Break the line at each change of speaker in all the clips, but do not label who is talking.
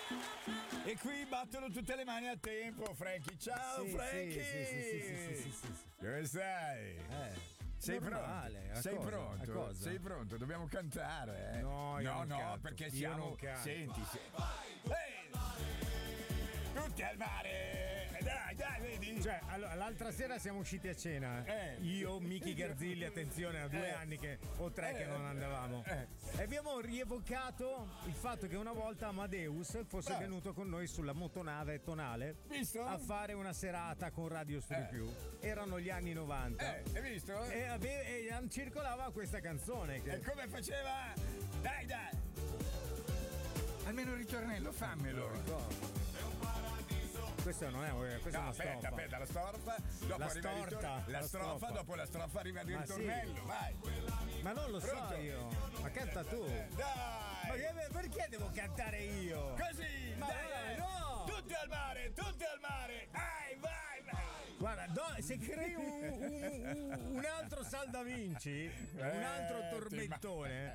E qui battono tutte le mani a tempo, Frankie. Ciao, Frankie!
Sì.
Come stai? Sei
normale,
pronto? Sei pronto? Sei pronto? Dobbiamo cantare, eh?
No,
perché
io non canto.
Senti. Tutti al mare! Dai, vedi?
Cioè, allora, l'altra sera siamo usciti a cena. Io, Miki Garzilli, attenzione, a 2 anni o 3 che non andavamo. E abbiamo rievocato il fatto che una volta Amadeus fosse venuto con noi sulla motonave tonale.
Visto?
A fare una serata con Radio Studio Più. Erano gli anni 90.
Hai visto?
E circolava questa canzone.
E come faceva? Dai! Almeno il ritornello, fammelo.
Questo non è questa
no,
è una
aspetta, la strofa. Dopo
la strofa.
Dopo la strofa arriva il ritornello,
sì.
Vai.
Ma non lo
Pronto?
so io. Ma canta tu.
Dai!
Ma perché devo cantare io?
Così!
Ma
dai!
no!
Tutti al mare! Vai!
Guarda, se crei un altro Saldavinci, un altro tormentone,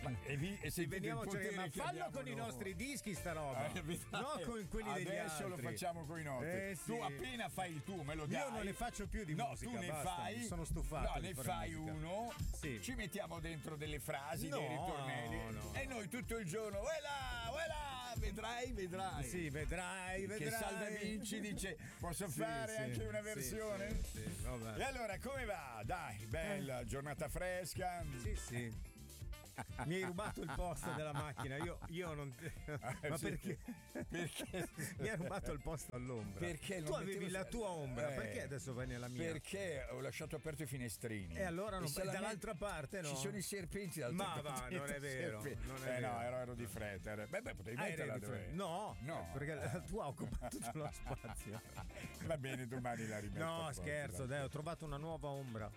e se
veniamo a cercare, ma fallo con i nostri dischi sta roba, no con quelli degli altri.
Adesso lo facciamo con i nostri.
Sì.
Tu appena fai il tuo, me lo dai.
Io non ne faccio più di musica.
Tu ne
basta,
fai.
Sono stufato.
No, ne fai
musica.
Uno.
Sì.
Ci mettiamo dentro delle frasi,
No,
dei ritornelli.
no.
E noi tutto il giorno, uela, vedrai.
Sì, vedrai.
Che Saldavinci dice, posso fare anche una versione?
Sì, vabbè.
E allora, come va? Dai, bella, giornata fresca.
Sì. Mi hai rubato il posto della macchina. Io non. Ma perché?
Perché?
Mi hai rubato il posto all'ombra.
Perché
tu avevi la tua ombra, perché adesso vai nella mia?
Perché ho lasciato aperto i finestrini.
E allora non dall'altra parte, no?
Ci sono i serpenti dall'altra parte.
Ma va, non è vero.
No, ero di fretta. Beh, potevi metterla dove?
No, perché la tua ha occupato tutto lo spazio.
Va bene, domani la rimetto.
No, scherzo, dai, ho trovato una nuova ombra.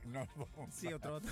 Sì, ho trovato.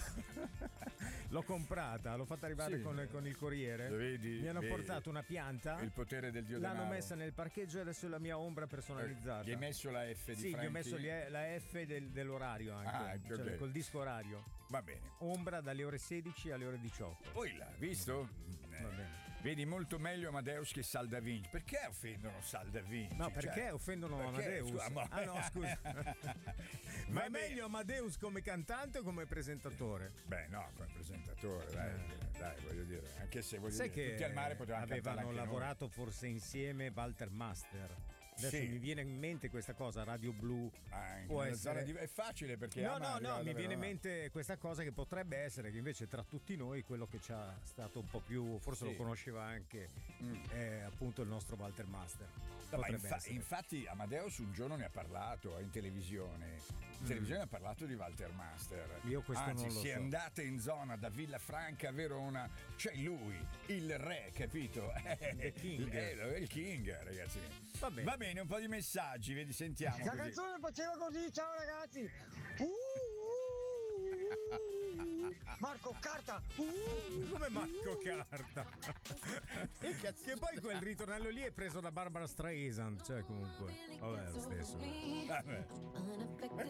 L'ho comprata, l'ho fatta arrivare con il corriere.
Vedi,
mi hanno portato una pianta.
Il potere del dio
denaro.
denaro.
L'hanno messa nel parcheggio e adesso è la mia ombra personalizzata.
Gli hai messo la F di Frankie?
Sì, gli ho messo la F dell'orario anche. Cioè, col disco orario.
Va bene.
Ombra dalle ore 16 alle ore 18.
Poi là, visto?
Va bene.
Vedi molto meglio Amadeus che Saldavinci. Perché offendono Saldavinci?
No, perché offendono Amadeus? Scusa. Ma è meglio Amadeus come cantante o come presentatore?
Beh, no, come presentatore, dai, voglio dire. Anche se voglio
Sai
dire,
che
tutti al mare potevano
avevano lavorato forse insieme Walter Master. Adesso mi viene in mente questa cosa, Radio Blu. Può essere.
È facile perché.
No, mi viene in mente questa cosa che potrebbe essere che invece tra tutti noi quello che ci ha stato un po' più, forse lo conosceva anche, è appunto il nostro Walter Master.
Infatti Amadeus un giorno ne ha parlato in televisione. In televisione ha parlato di Walter Master.
Io questo non lo so.
Si è andata in zona da Villafranca Verona, c'è lui, il re, capito?
Il King.
Il King, ragazzi.
Va bene,
un po' di messaggi, vedi, sentiamo.
La canzone faceva così, ciao ragazzi. Marco Carta.
Come Marco Carta? Che poi quel ritornello lì è preso da Barbara Streisand, cioè comunque. Vabbè, lo stesso.
Ma